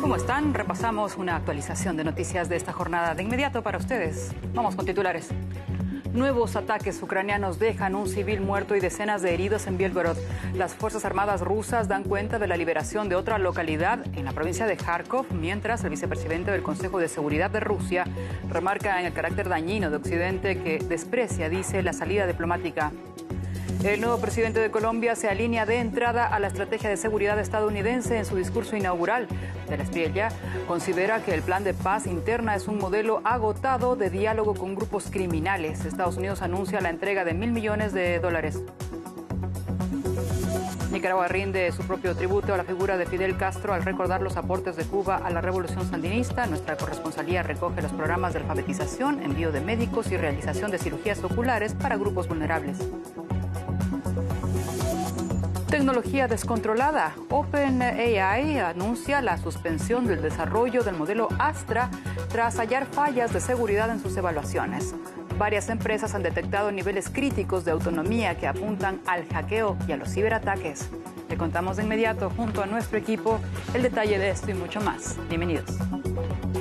¿Cómo están? Repasamos una actualización de noticias de esta jornada de inmediato para ustedes. Vamos con titulares. Nuevos ataques ucranianos dejan un civil muerto y decenas de heridos en Bielgorod. Las Fuerzas Armadas rusas dan cuenta de la liberación de otra localidad en la provincia de Kharkov, mientras el vicepresidente del Consejo de Seguridad de Rusia remarca en el carácter dañino de Occidente que desprecia, dice, la salida diplomática. El nuevo presidente de Colombia se alinea de entrada a la estrategia de seguridad estadounidense en su discurso inaugural. De la Espriella considera que el plan de paz interna es un modelo agotado de diálogo con grupos criminales. Estados Unidos anuncia la entrega de $1.000 millones. Nicaragua rinde su propio tributo a la figura de Fidel Castro al recordar los aportes de Cuba a la revolución sandinista. Nuestra corresponsalía recoge los programas de alfabetización, envío de médicos y realización de cirugías oculares para grupos vulnerables. Tecnología descontrolada. OpenAI anuncia la suspensión del desarrollo del modelo Astra tras hallar fallas de seguridad en sus evaluaciones. Varias empresas han detectado niveles críticos de autonomía que apuntan al hackeo y a los ciberataques. Le contamos de inmediato, junto a nuestro equipo, el detalle de esto y mucho más. Bienvenidos.